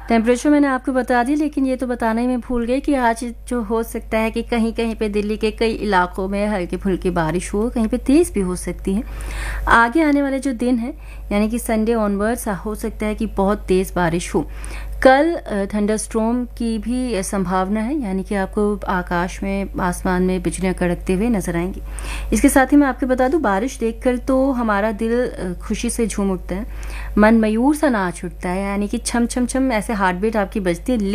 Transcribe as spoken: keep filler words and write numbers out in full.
Temperature मैंने आपको बता दी, लेकिन ये तो बताना ही मैं भूल गई कि आज जो हो सकता है कि कहीं कहीं पे दिल्ली के कई इलाकों में हल्की फुल्की बारिश हो, कहीं पे तेज़ भी हो सकती है। आगे आने वाले जो दिन है यानी कि संडे ऑनवर्ड्स हो सकता है कि बहुत तेज़ बारिश हो। कल थंडरस्टॉर्म की भी संभावना है, यानी कि आपको आकाश में आसमान में बिजलियां कड़कते हुए नजर आएंगी। इसके साथ ही मैं आपको बता दूं, बारिश देखकर तो हमारा दिल खुशी से झूम उठता है, मन मयूर सा नाच उठता है, यानी कि छम छम छम ऐसे हार्ट बीट आपकी बजती है।